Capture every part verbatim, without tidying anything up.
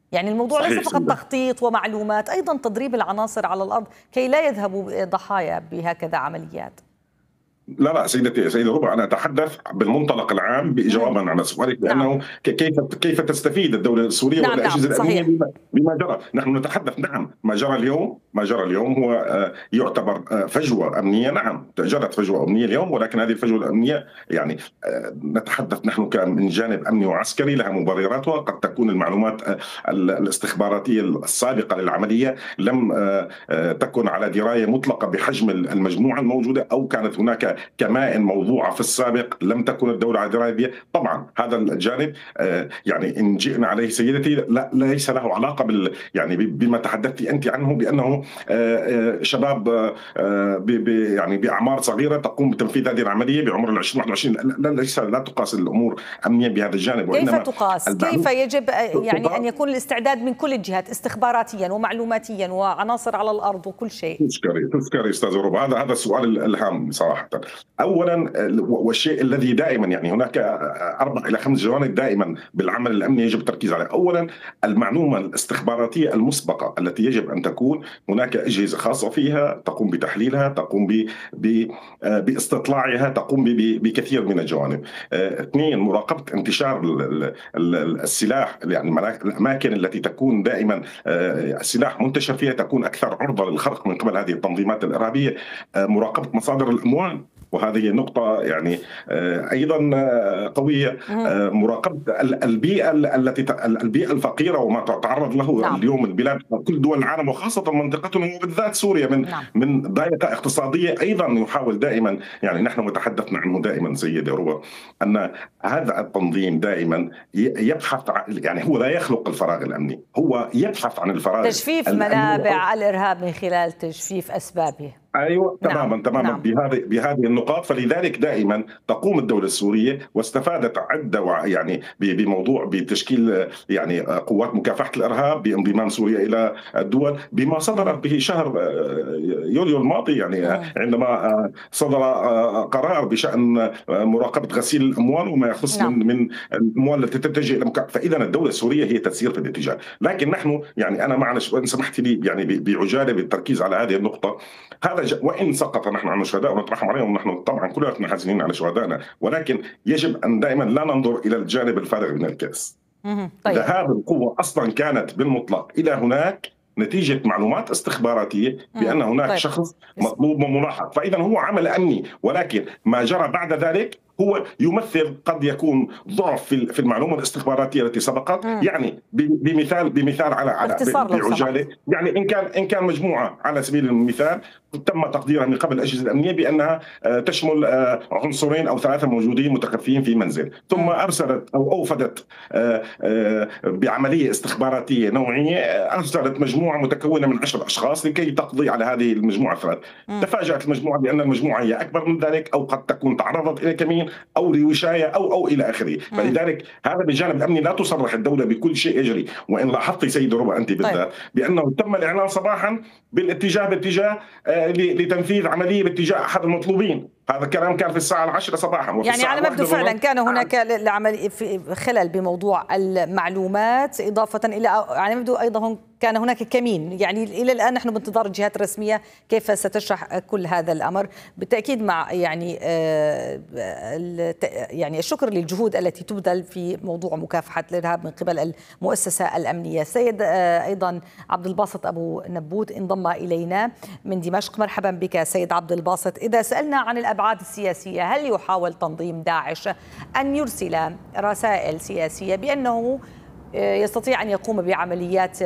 يعني الموضوع صحيح ليس فقط سيدة. تخطيط ومعلومات، أيضا تدريب العناصر على الأرض كي لا يذهبوا ضحايا بهكذا عمليات. لا لا سيدتي سيدة ربع، أنا أتحدث بالمنطلق العام مم. جوابا على سؤالك، نعم بأنه ك- كيف كيف تستفيد الدولة السورية نعم نعم والأجهزة الأمنية صحيح. بما بما جرى. نحن نتحدث، نعم، ما جرى اليوم ما جرى اليوم هو آه، يعتبر آه، فجوة أمنية. نعم، جرت فجوة أمنية اليوم، ولكن هذه الفجوة الأمنية يعني آه، نتحدث نحن من جانب أمني وعسكري لها مبرراتها. قد تكون المعلومات آه، الاستخباراتية السابقة للعملية لم آه، آه، تكن على دراية مطلقة بحجم المجموعة الموجودة، أو كانت هناك كمائن موضوعة في السابق لم تكن الدولة على دراية بها. طبعا هذا الجانب آه، يعني إن جئنا عليه سيدتي لا ليس له علاقة بال يعني بما تحدثت أنت عنه، بأنه آه، آه، شباب آه، ب- ب- يعني بأعمار صغيرة تقوم بتنفيذ هذه العملية بعمر ال عشرين واحد وعشرين. لا لا- ليس لا تقاس الأمور أمنيا بهذا الجانب، كيف وإنما تقاس؟ كيف المعلوم يجب يعني أن تقاس. يكون الاستعداد من كل الجهات استخباراتيا ومعلوماتيا وعناصر على الأرض وكل شيء؟ تذكري تذكري استاذ ربع، هذا هذا السؤال الهام صراحه. اولا والشيء الذي دائما يعني هناك اربع الى خمس جوانب دائما بالعمل الامني يجب التركيز عليها. اولا المعلومه الاستخباراتيه المسبقه التي يجب ان تكون هناك اجهزه خاصه فيها تقوم بتحليلها، تقوم ب ب باستطلاعها، تقوم ب- بكثير من الجوانب. آه، اثنين مراقبه انتشار ال- ال- السلاح، يعني الاماكن التي تكون دائما آه، السلاح منتشر فيها تكون اكثر عرضه للخرق من قبل هذه التنظيمات الارهابيه. آه، مراقبه مصادر الاموال، وهذه نقطة يعني آه، أيضا آه، قوية. مم. آه، مراقبة ال- البيئة التي ت- البيئة الفقيرة وما تتعرض له نعم اليوم البلاد، كل دول العالم وخاصة منطقتنا وبالذات سوريا من نعم. من ضائقة اقتصادية. أيضا يحاول دائما، يعني نحن تحدثنا عنه دائما سيدي روى، أن هذا التنظيم دائما ي- يبحث عن، يعني هو لا يخلق الفراغ الأمني، هو يبحث عن الفراغ تجفيف الأمني. منابع الإرهاب من خلال تجفيف أسبابه. ايوه نعم تماما تماما نعم. بهذه بهذه النقاط. فلذلك دائما تقوم الدوله السوريه واستفادت عده وع- يعني ب- بموضوع بتشكيل يعني قوات مكافحه الارهاب بانضمام سوريا الى الدول، بما صدر به شهر آه، يوليو الماضي، يعني آه، مم. عندما آه، صدر آه، قرار بشان آه، مراقبه غسيل الاموال وما يخص نعم من من الاموال التي تتجه الى مكا- فاذا الدوله السوريه هي تسير في الاتجاه. لكن نحن يعني انا معلش وان سمحت لي يعني ب- بعجاله بالتركيز على هذه النقطه. هذا ج- وان سقط نحن عن الشهداء ونترحم عليهم، ونحن طبعا كلنا حزينين على شهدائنا، ولكن يجب ان دائما لا ننظر الى الجانب الفارغ من الكاس. مم. طيب ذهاب القوه اصلا كانت بالمطلق الى هناك نتيجه معلومات استخباراتيه مم. بان هناك طيب شخص بس- مطلوب وملاحق، فاذا هو عمل امني. ولكن ما جرى بعد ذلك هو يمثل قد يكون ضعف في في المعلومه الاستخباراتيه التي سبقت. مم. يعني ب- بمثال بمثال على على باختصار لو بعجاله، سمحت. يعني ان كان ان كان مجموعه على سبيل المثال تم تقديرها من قبل الاجهزه الامنيه بانها آه، تشمل آه، عنصرين او ثلاثه موجودين متخفيين في منزل، ثم مم. ارسلت او اوفدت آه، آه، بعمليه استخباراتيه نوعيه، آه، ارسلت مجموعه متكونه من عشرة اشخاص لكي تقضي على هذه المجموعه الثلاث. مم. تفاجات المجموعه بان المجموعه هي اكبر من ذلك، او قد تكون تعرضت الى كمين او لوشايه او او الى اخره. مم. فلذلك هذا بالجانب الامني لا تصرح الدوله بكل شيء يجري. وان لاحظت سيد ربا انت طيب بالذات بانه تم الاعلان صباحا بالاتجاه باتجاه آه، ل- لتنفيذ عمليه باتجاه احد المطلوبين. هذا الكلام كان في الساعه العاشرة صباحا، وفي يعني الساعه على ما يبدو الواحدة فعلا ظهرا كان هناك العمل في خلل بموضوع المعلومات، إضافة إلى على ما يبدو أيضا هن- كان هناك كمين. يعني إلى الآن نحن بانتظار الجهات الرسمية كيف ستشرح كل هذا الأمر بالتأكيد، مع يعني آه، الت- يعني الشكر للجهود التي تبذل في موضوع مكافحة الإرهاب من قبل المؤسسة الأمنية. سيد آه، أيضا عبد الباسط أبو نبوت انضم إلينا من دمشق. مرحبا بك سيد عبد الباسط. إذا سألنا عن الأبعاد السياسية، هل يحاول تنظيم داعش أن يرسل رسائل سياسية بأنه يستطيع أن يقوم بعمليات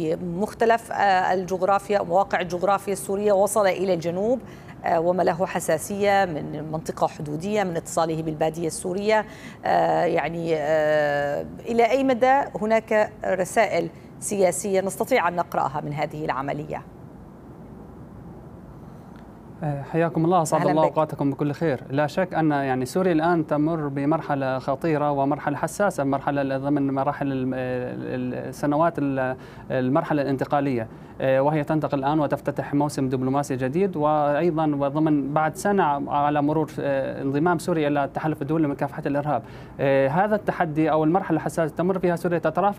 بمختلف الجغرافيا ومواقع الجغرافيا السورية، وصل إلى الجنوب وما له حساسية من منطقة حدودية من اتصاله بالبادية السورية، يعني إلى أي مدى هناك رسائل سياسية نستطيع أن نقرأها من هذه العملية؟ حياكم الله، اسعد الله اوقاتكم بكل خير. لا شك ان يعني سوريا الان تمر بمرحله خطيره ومرحله حساسه، مرحله ضمن مراحل السنوات المرحله الانتقاليه، وهي تنتقل الان وتفتتح موسم دبلوماسي جديد، وايضا وضمن بعد سنه على مرور انضمام سوريا الى التحالف الدولي لمكافحه الارهاب. هذا التحدي او المرحله الحساسه تمر فيها سوريا تترافع